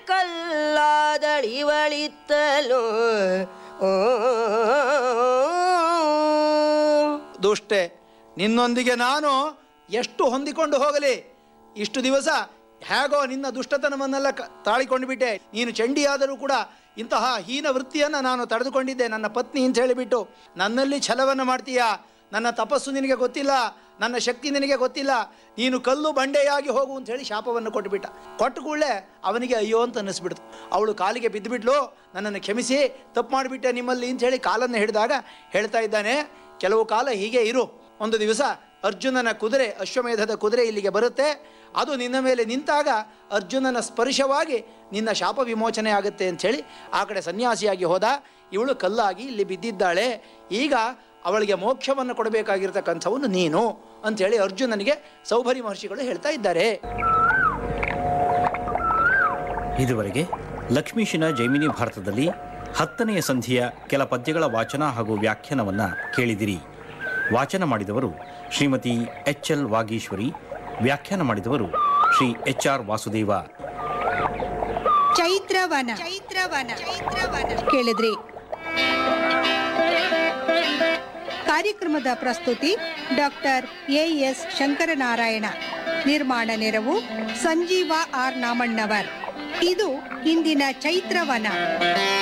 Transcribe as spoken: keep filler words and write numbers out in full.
ಕಲ್ಲಾದಳಿವಳಿತ್ತಲು ದುಷ್ಟೆ, ನಿನ್ನೊಂದಿಗೆ ನಾನು ಎಷ್ಟು ಹೊಂದಿಕೊಂಡು ಹೋಗಲಿ? ಇಷ್ಟು ದಿವಸ ಹೇಗೋ ನಿನ್ನ ದುಷ್ಟತನವನ್ನೆಲ್ಲ ಕ ತಾಳಿಕೊಂಡು ಬಿಟ್ಟೆ. ನೀನು ಚಂಡಿಯಾದರೂ ಕೂಡ ಇಂತಹ ಹೀನ ವೃತ್ತಿಯನ್ನು ನಾನು ತಡೆದುಕೊಂಡಿದ್ದೆ. ನನ್ನ ಪತ್ನಿ ಅಂತ ಹೇಳಿಬಿಟ್ಟು ನನ್ನಲ್ಲಿ ಛಲವನ್ನು ಮಾಡ್ತೀಯಾ? ನನ್ನ ತಪಸ್ಸು ನಿನಗೆ ಗೊತ್ತಿಲ್ಲ, ನನ್ನ ಶಕ್ತಿ ನಿನಗೆ ಗೊತ್ತಿಲ್ಲ, ನೀನು ಕಲ್ಲು ಬಂಡೆಯಾಗಿ ಹೋಗು ಅಂತ ಹೇಳಿ ಶಾಪವನ್ನು ಕೊಟ್ಟುಬಿಟ್ಟ. ಕೊಟ್ಟು ಕೂಡಲೇ ಅವನಿಗೆ ಅಯ್ಯೋ ಅಂತ ಅನ್ನಿಸ್ಬಿಡ್ತು. ಅವಳು ಕಾಲಿಗೆ ಬಿದ್ದುಬಿಡ್ಲು, ನನ್ನನ್ನು ಕ್ಷಮಿಸಿ, ತಪ್ಪು ಮಾಡಿಬಿಟ್ಟೆ ನಿಮ್ಮಲ್ಲಿ ಅಂತ ಹೇಳಿ ಕಾಲನ್ನು ಹಿಡಿದಾಗ ಹೇಳ್ತಾ ಇದ್ದಾನೆ, ಕೆಲವು ಕಾಲ ಹೀಗೆ ಇರು. ಒಂದು ದಿವಸ ಅರ್ಜುನನ ಕುದುರೆ, ಅಶ್ವಮೇಧದ ಕುದುರೆ ಇಲ್ಲಿಗೆ ಬರುತ್ತೆ. ಅದು ನಿನ್ನ ಮೇಲೆ ನಿಂತಾಗ ಅರ್ಜುನನ ಸ್ಪರ್ಶವಾಗಿ ನಿನ್ನ ಶಾಪ ವಿಮೋಚನೆ ಆಗುತ್ತೆ ಅಂಥೇಳಿ ಆ ಕಡೆ ಸನ್ಯಾಸಿಯಾಗಿ ಹೋದ. ಇವಳು ಕಲ್ಲಾಗಿ ಇಲ್ಲಿ ಬಿದ್ದಿದ್ದಾಳೆ. ಈಗ ಅವಳಿಗೆ ಮೋಕ್ಷವನ್ನು ಕೊಡಬೇಕಾಗಿರ್ತಕ್ಕಂಥವನು ನೀನು ಅಂಥೇಳಿ ಅರ್ಜುನನಿಗೆ ಸೌಭರಿ ಮಹರ್ಷಿಗಳು ಹೇಳ್ತಾ ಇದ್ದಾರೆ. ಇದುವರೆಗೆ ಲಕ್ಷ್ಮೀಶನ ಜೈಮಿನಿ ಭಾರತದಲ್ಲಿ ಹತ್ತನೆಯ ಸಂಧಿಯ ಕೆಲ ಪದ್ಯಗಳ ವಾಚನ ಹಾಗೂ ವ್ಯಾಖ್ಯಾನವನ್ನು ಕೇಳಿದಿರಿ. ವಾಚನ ಮಾಡಿದವರು ಶ್ರೀಮತಿ ಎಚ್ ಎಲ್ ವಾಗೀಶ್ವರಿ, ವ್ಯಾಖ್ಯಾನ ಮಾಡಿದವರು ಶ್ರೀ ಎಚ್ ಆರ್ ವಾಸುದೇವ. ಚೈತ್ರವನ ಚೈತ್ರವನ ಕೇಳಿದ್ರಿ. ಕಾರ್ಯಕ್ರಮದ ಪ್ರಸ್ತುತಿ ಡಾಕ್ಟರ್ ಎ ಎಸ್ ಶಂಕರನಾರಾಯಣ. ನಿರ್ಮಾಣ ನೆರವು ಸಂಜೀವ ಆರ್ ನಾಮಣ್ಣವರ್. ಇದು ಇಂದಿನ ಚೈತ್ರವನ.